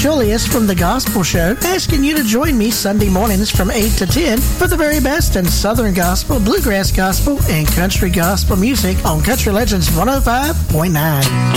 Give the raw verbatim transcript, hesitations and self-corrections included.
Julius from The Gospel Show, asking you to join me Sunday mornings from eight to ten for the very best in Southern Gospel, Bluegrass Gospel, and Country Gospel music on Country Legends one oh five point nine.